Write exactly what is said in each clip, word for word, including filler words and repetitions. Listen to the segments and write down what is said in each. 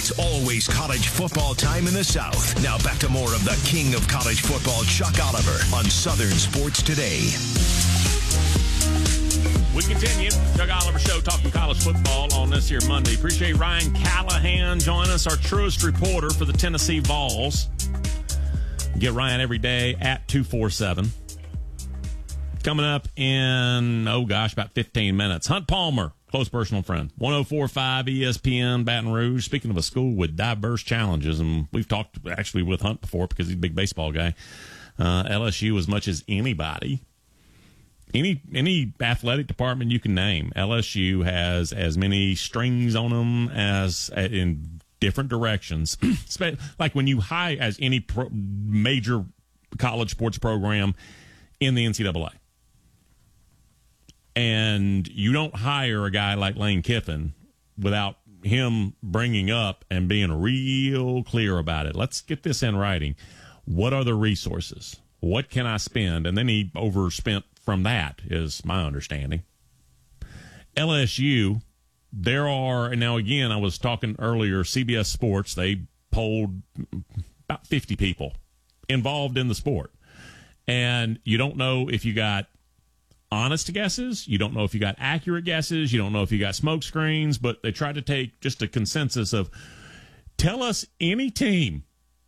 It's always college football time in the South. Now back to more of the king of college football, Chuck Oliver, on Southern Sports Today. We continue. Chuck Oliver Show, talking college football on this here Monday. Appreciate Ryan Callahan joining us, our truest reporter for the Tennessee Vols. Get Ryan every day at two forty-seven. Coming up in, oh gosh, about fifteen minutes. Hunt Palmer, close personal friend. one oh four point five E S P N Baton Rouge. Speaking of a school with diverse challenges, and we've talked actually with Hunt before because he's a big baseball guy. Uh, L S U, as much as anybody, any any athletic department you can name, L S U has as many strings on them as uh, in different directions. Like when you hire as any pro, major college sports program in the N C double A. And you don't hire a guy like Lane Kiffin without him bringing up and being real clear about it. Let's get this in writing. What are the resources? What can I spend? And then he overspent from that, is my understanding. L S U, there are, and now again, I was talking earlier, C B S Sports, they polled about fifty people involved in the sport. And you don't know if you got honest guesses. You don't know if you got accurate guesses. You don't know if you got smoke screens, but they tried to take just a consensus of tell us any team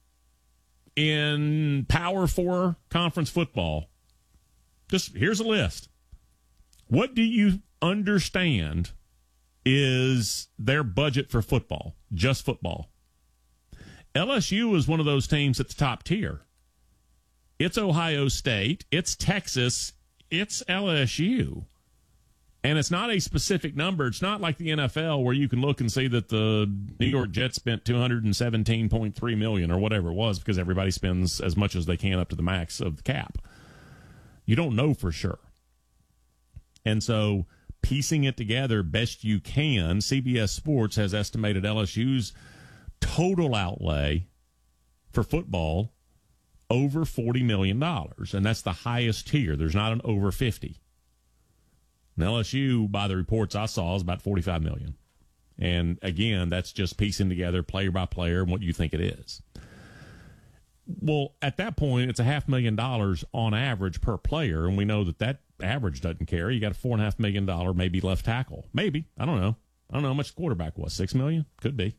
in Power Four conference football. Just here's a list. What do you understand is their budget for football? Just football. L S U is one of those teams at the top tier. It's Ohio State. It's Texas. It's L S U, and it's not a specific number. It's not like the N F L where you can look and see that the New York Jets spent two hundred seventeen point three million dollars or whatever it was, because everybody spends as much as they can up to the max of the cap. You don't know for sure. And so piecing it together best you can, C B S Sports has estimated L S U's total outlay for football over forty million dollars, and that's the highest tier. There's not an over fifty. And L S U, by the reports I saw, is about forty-five million dollars. And again, that's just piecing together player by player and what you think it is. Well, at that point, it's a half million dollars on average per player, and we know that that average doesn't carry. You got a four and a half million dollar maybe left tackle. Maybe. I don't know. I don't know how much the quarterback was. Six million dollars? Could be.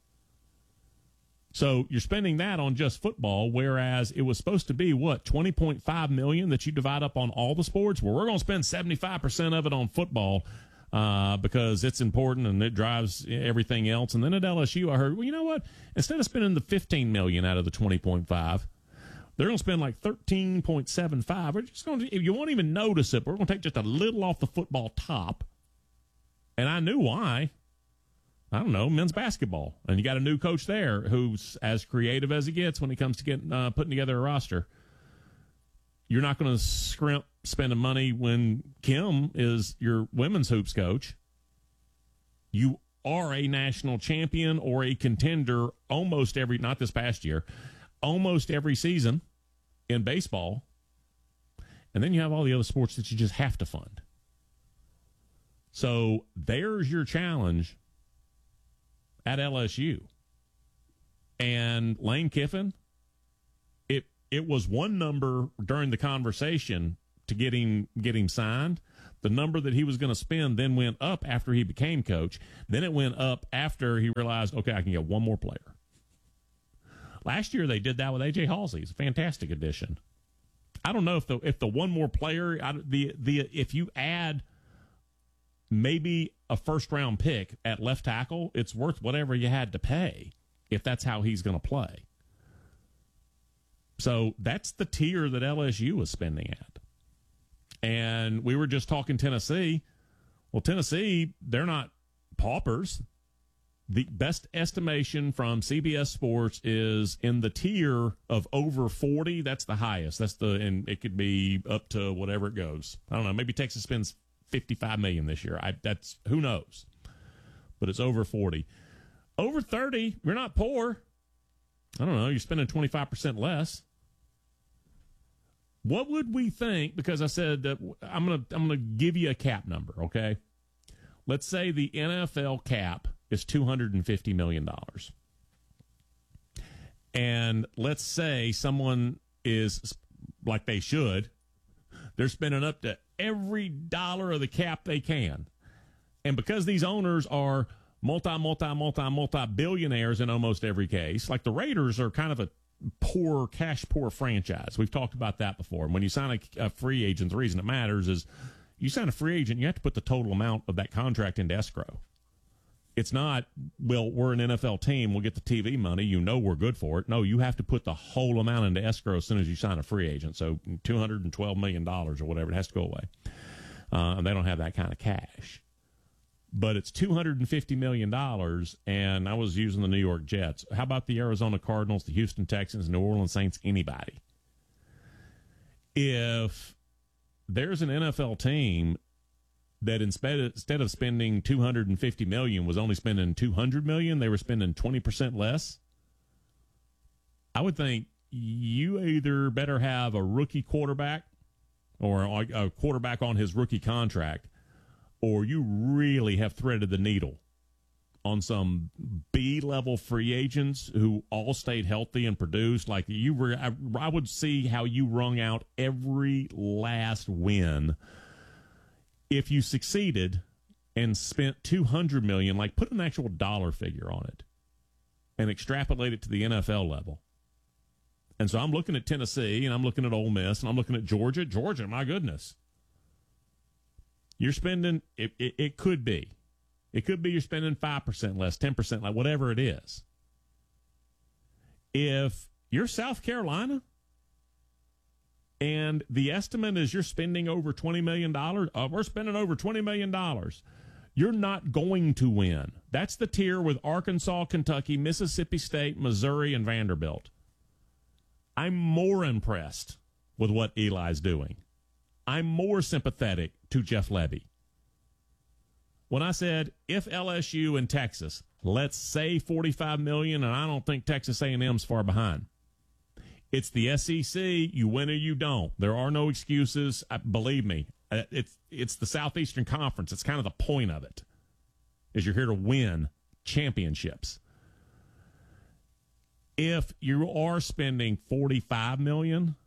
So you're spending that on just football, whereas it was supposed to be, what, twenty point five million dollars that you divide up on all the sports? Well, we're going to spend seventy-five percent of it on football uh, because it's important and it drives everything else. And then at L S U, I heard, well, you know what? Instead of spending the fifteen million dollars out of the twenty point five, they're going to spend like thirteen point seven five. We're just going to, you won't even notice it, but we're going to take just a little off the football top. And I knew why. I don't know, men's basketball. And you got a new coach there who's as creative as he gets when he comes to get uh, putting together a roster. You're not going to scrimp spending money when Kim is your women's hoops coach. You are a national champion or a contender almost every, not this past year, almost every season in baseball. And then you have all the other sports that you just have to fund. So there's your challenge at L S U. And Lane Kiffin, it it was one number during the conversation to get him get him signed. The number that he was going to spend then went up after he became coach. Then it went up after he realized, okay, I can get one more player. Last year they did that with A J Halsey. It's a fantastic addition. I don't know if the if the one more player, I, the the if you add maybe a first round pick at left tackle, it's worth whatever you had to pay if that's how he's going to play. So that's the tier that L S U is spending at. And we were just talking Tennessee. Well, Tennessee, they're not paupers. The best estimation from C B S Sports is in the tier of over forty. That's the highest. That's the, and it could be up to whatever it goes. I don't know. Maybe Texas spends fifty-five million dollars this year. I, that's, who knows? But it's over forty. Over thirty, you're not poor. I don't know. You're spending twenty-five percent less. What would we think? Because I said that I'm going to I'm going to give you a cap number, okay? Let's say the N F L cap is two hundred fifty million dollars. And let's say someone is, like they should, they're spending up to every dollar of the cap they can. And because these owners are multi, multi, multi, multi-billionaires in almost every case, like the Raiders are kind of a poor, cash-poor franchise. We've talked about that before. And when you sign a, a free agent, the reason it matters is you sign a free agent, you have to put the total amount of that contract into escrow. It's not, well, we're an N F L team, we'll get the T V money, you know we're good for it. No, you have to put the whole amount into escrow as soon as you sign a free agent. So two hundred twelve million dollars or whatever, it has to go away. Uh, and they don't have that kind of cash. But it's two hundred fifty million dollars, and I was using the New York Jets. How about the Arizona Cardinals, the Houston Texans, New Orleans Saints, anybody? If there's an N F L team that instead instead of spending two hundred fifty million dollars was only spending two hundred million dollars, they were spending twenty percent less, I would think you either better have a rookie quarterback or a quarterback on his rookie contract, or you really have threaded the needle on some B-level free agents who all stayed healthy and produced. Like you were, I, I would see how you wrung out every last win if you succeeded and spent two hundred million dollars, like put an actual dollar figure on it and extrapolate it to the N F L level. And so I'm looking at Tennessee, and I'm looking at Ole Miss, and I'm looking at Georgia. Georgia, my goodness. You're spending, it, it, it could be. It could be you're spending five percent less, ten percent less, whatever it is. If you're South Carolina, and the estimate is you're spending over twenty million dollars, uh, we're spending over twenty million dollars, you're not going to win. That's the tier with Arkansas, Kentucky, Mississippi State, Missouri, and Vanderbilt. I'm more impressed with what Eli's doing. I'm more sympathetic to Jeff Lebby. When I said, if L S U and Texas, let's say forty-five million dollars, and I don't think Texas A and M's far behind. It's the S E C. You win or you don't. There are no excuses. Uh, believe me, uh, it's it's the Southeastern Conference. It's kind of the point of it, is you're here to win championships. If you are spending forty-five million dollars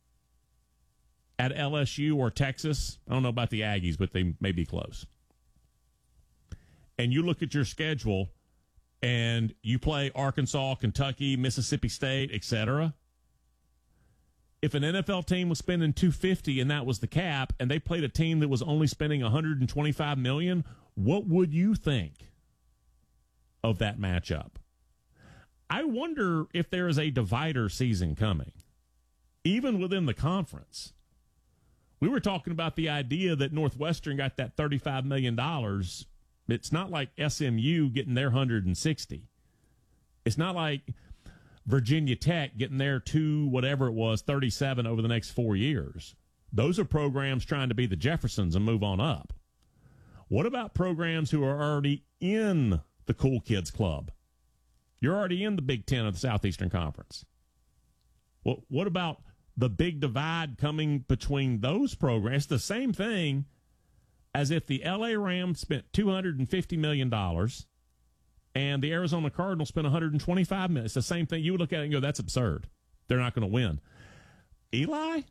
at L S U or Texas, I don't know about the Aggies, but they may be close. And you look at your schedule, and you play Arkansas, Kentucky, Mississippi State, et cetera. If an N F L team was spending two hundred fifty and that was the cap, and they played a team that was only spending one hundred twenty-five million dollars, what would you think of that matchup? I wonder if there is a divider season coming, even within the conference. We were talking about the idea that Northwestern got that thirty-five million dollars. It's not like S M U getting their one hundred sixty. It's not like Virginia Tech getting their two, whatever it was, thirty-seven over the next four years. Those are programs trying to be the Jeffersons and move on up. What about programs who are already in the Cool Kids Club? You're already in the Big Ten of the Southeastern Conference. Well, what about the big divide coming between those programs? It's the same thing as if the L A Rams spent two hundred fifty million dollars and the Arizona Cardinals spent one hundred twenty-five million dollars. It's the same thing. You would look at it and go, that's absurd. They're not going to win. Eli,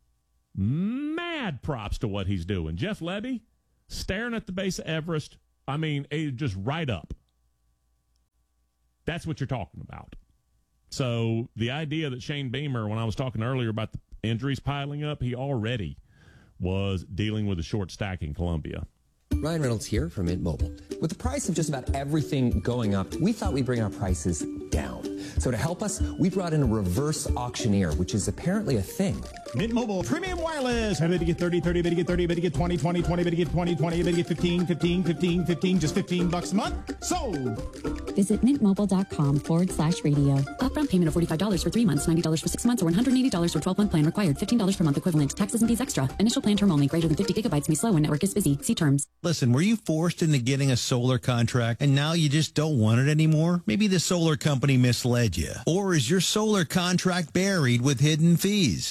mad props to what he's doing. Jeff Lebby, staring at the base of Everest. I mean, just right up. That's what you're talking about. So the idea that Shane Beamer, when I was talking earlier about the injuries piling up, he already was dealing with a short stack in Columbia. Ryan Reynolds here from Mint Mobile. With the price of just about everything going up, we thought we'd bring our prices down. So to help us, we brought in a reverse auctioneer, which is apparently a thing. Mint Mobile Premium Wireless. Better get thirty, thirty, better get thirty, better get twenty, twenty, twenty, better get twenty, twenty, better get fifteen, fifteen, fifteen, fifteen, just fifteen bucks a month. Sold. Visit mintmobile.com forward slash radio. Upfront payment of forty-five dollars for three months, ninety dollars for six months, or one hundred eighty dollars for twelve-month plan required. fifteen dollars per month equivalent. Taxes and fees extra. Initial plan term only. Greater than fifty gigabytes may slow when network is busy. See terms. Listen, were you forced into getting a solar contract and now you just don't want it anymore? Maybe the solar company misled you. Or is your solar contract buried with hidden fees? Are you not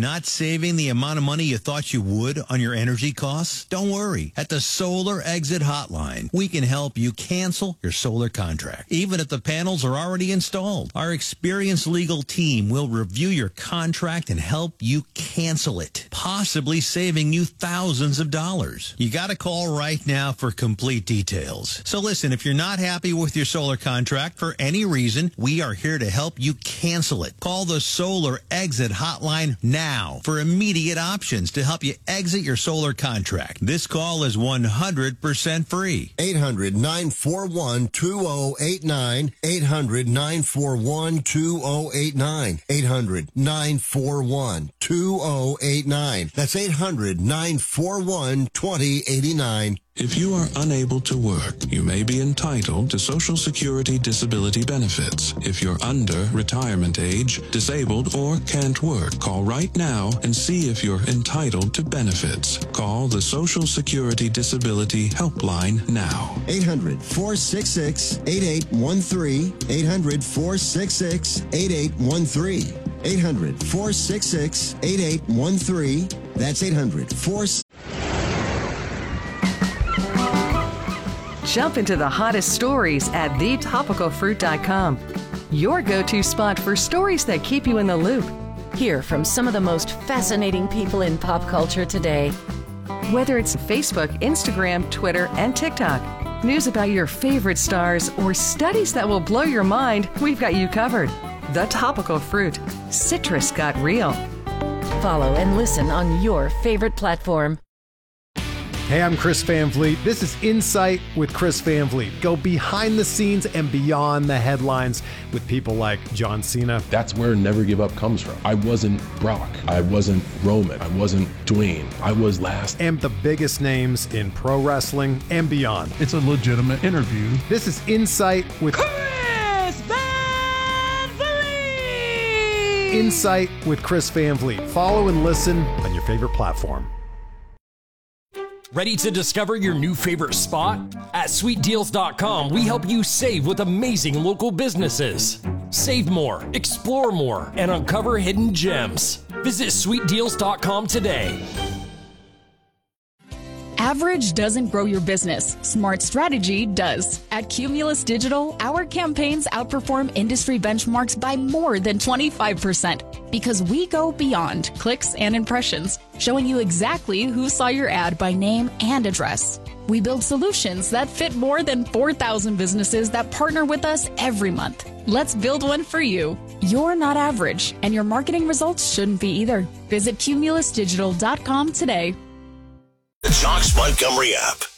not saving the amount of money you thought you would on your energy costs? Don't worry. At the Solar Exit Hotline, we can help you cancel your solar contract, even if the panels are already installed. Our experienced legal team will review your contract and help you cancel it, possibly saving you thousands of dollars. You got to call right now for complete details. So listen, if you're not happy with your solar contract for any reason, we are here to help you cancel it. Call the Solar Exit Hotline now for immediate options to help you exit your solar contract. This call is one hundred percent free. eight hundred, nine four one, two oh eight nine. eight hundred, nine four one, two oh eight nine. eight hundred, nine four one, two oh eight nine. That's eight hundred, nine four one, two oh eight nine. If you are unable to work, you may be entitled to Social Security disability benefits. If you're under retirement age, disabled, or can't work, call right now and see if you're entitled to benefits. Call the Social Security Disability Helpline now. eight hundred, four six six, eight eight one three. eight hundred, four six six, eight eight one three. eight hundred, four six six, eight eight one three. That's eight hundred, four six six. Jump into the hottest stories at the topical fruit dot com. Your go-to spot for stories that keep you in the loop. Hear from some of the most fascinating people in pop culture today. Whether it's Facebook, Instagram, Twitter, and TikTok, news about your favorite stars, or studies that will blow your mind, we've got you covered. The Topical Fruit. Citrus got real. Follow and listen on your favorite platform. Hey, I'm Chris Van Vliet. This is Insight with Chris Van Vliet. Go behind the scenes and beyond the headlines with people like John Cena. That's where Never Give Up comes from. I wasn't Brock. I wasn't Roman. I wasn't Dwayne. I was last. And the biggest names in pro wrestling and beyond. It's a legitimate interview. This is Insight with Chris Van Vliet. Insight with Chris Van Vliet. Follow and listen on your favorite platform. Ready to discover your new favorite spot? At sweet deals dot com, we help you save with amazing local businesses. Save more, explore more, and uncover hidden gems. Visit sweet deals dot com today. Average doesn't grow your business. Smart strategy does. At Cumulus Digital, our campaigns outperform industry benchmarks by more than twenty-five percent because we go beyond clicks and impressions, showing you exactly who saw your ad by name and address. We build solutions that fit more than four thousand businesses that partner with us every month. Let's build one for you. You're not average, and your marketing results shouldn't be either. Visit cumulus digital dot com today. The Jocks Montgomery app.